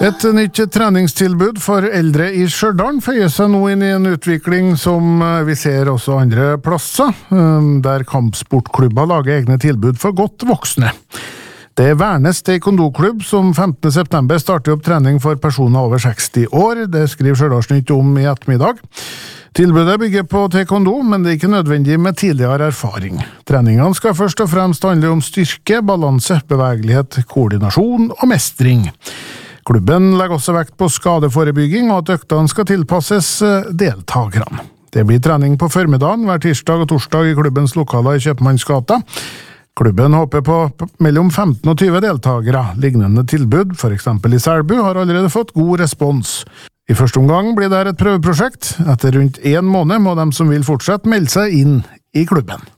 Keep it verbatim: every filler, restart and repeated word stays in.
Et nytt treningstilbud for eldre i Stjørdal føyer seg nå inn i en utvikling som vi ser også andre plasser, der kampsportklubber lager egne tilbud for godt voksne. Det er Værnes taekwondo-klubb som femtende september starter opp trening for personer over seksti år. Det skriver Stjørdalsnytt om i ettermiddag. Tilbudet bygger på taekwondo, men det er ikke nødvendig med tidligere erfaring. Treningene skal først og fremst handle om styrke, balanse, bevegelighet, koordinasjon og mestring. Klubben legger også vekt på skadeforebygging og at øktene skal tilpasses deltakerne. Det blir trening på formiddagen hver tirsdag og torsdag i klubbens lokaler i Kjøpmannsgata. Klubben håper på mellom femten og tjue deltakere. Lignende tilbud, for eksempel i Selbu, har allerede fått god respons. I første omgang blir det et prøveprosjekt. Etter rundt en måned må de som vil fortsette melde seg inn i klubben.